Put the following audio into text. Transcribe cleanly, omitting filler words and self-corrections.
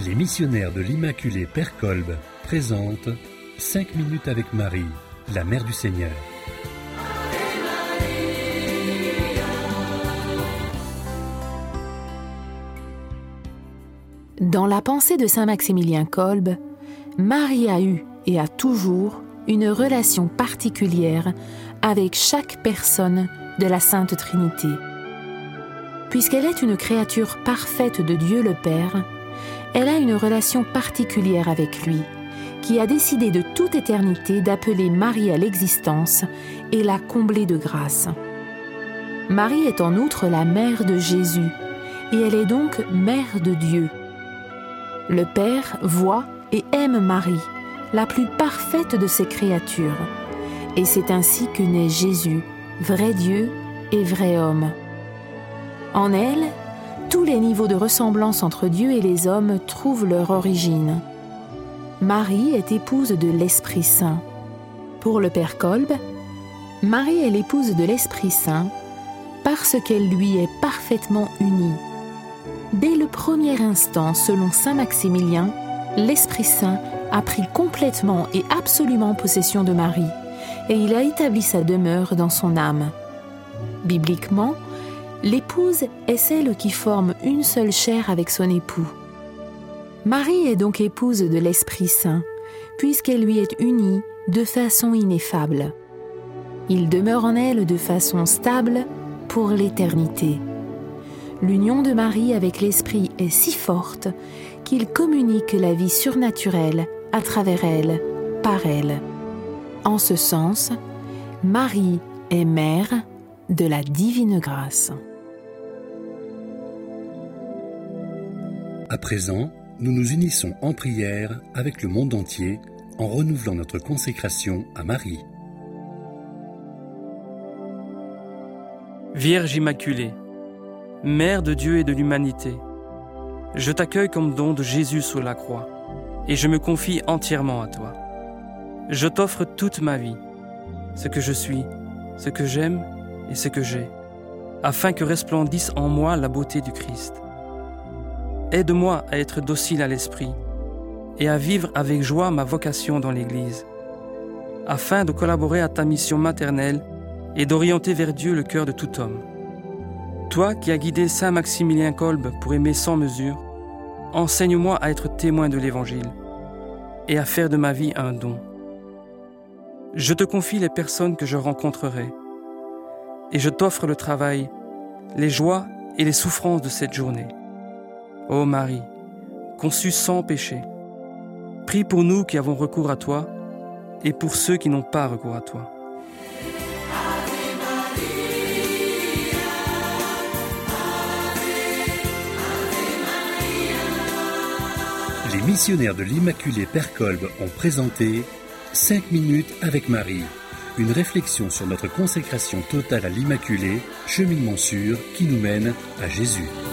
Les missionnaires de l'Immaculée Père Kolb présentent 5 minutes avec Marie, la Mère du Seigneur. Dans la pensée de saint Maximilien Kolb, Marie a eu et a toujours une relation particulière avec chaque personne de la Sainte Trinité. Puisqu'elle est une créature parfaite de Dieu le Père, elle a une relation particulière avec lui, qui a décidé de toute éternité d'appeler Marie à l'existence et la combler de grâce. Marie est en outre la mère de Jésus, et elle est donc mère de Dieu. Le Père voit et aime Marie, la plus parfaite de ses créatures, et c'est ainsi que naît Jésus, vrai Dieu et vrai homme. En elle, tous les niveaux de ressemblance entre Dieu et les hommes trouvent leur origine. Marie est épouse de l'Esprit Saint. Pour le Père Kolb, Marie est l'épouse de l'Esprit Saint parce qu'elle lui est parfaitement unie. Dès le premier instant, selon saint Maximilien, l'Esprit Saint a pris complètement et absolument possession de Marie, et il a établi sa demeure dans son âme. Bibliquement, l'épouse est celle qui forme une seule chair avec son époux. Marie est donc épouse de l'Esprit Saint, puisqu'elle lui est unie de façon ineffable. Il demeure en elle de façon stable pour l'éternité. L'union de Marie avec l'Esprit est si forte qu'il communique la vie surnaturelle à travers elle, par elle. En ce sens, Marie est mère de la divine grâce. À présent, nous nous unissons en prière avec le monde entier en renouvelant notre consécration à Marie. Vierge Immaculée, Mère de Dieu et de l'humanité, je t'accueille comme don de Jésus sous la croix et je me confie entièrement à toi. Je t'offre toute ma vie, ce que je suis, ce que j'aime et ce que j'ai, afin que resplendisse en moi la beauté du Christ. Aide-moi à être docile à l'Esprit et à vivre avec joie ma vocation dans l'Église, afin de collaborer à ta mission maternelle et d'orienter vers Dieu le cœur de tout homme. Toi qui as guidé saint Maximilien Kolb pour aimer sans mesure, enseigne-moi à être témoin de l'Évangile et à faire de ma vie un don. Je te confie les personnes que je rencontrerai et je t'offre le travail, les joies et les souffrances de cette journée. Ô Marie, conçue sans péché, prie pour nous qui avons recours à toi et pour ceux qui n'ont pas recours à toi. Les missionnaires de l'Immaculée Père Kolb ont présenté 5 minutes avec Marie, une réflexion sur notre consécration totale à l'Immaculée, cheminement sûr qui nous mène à Jésus.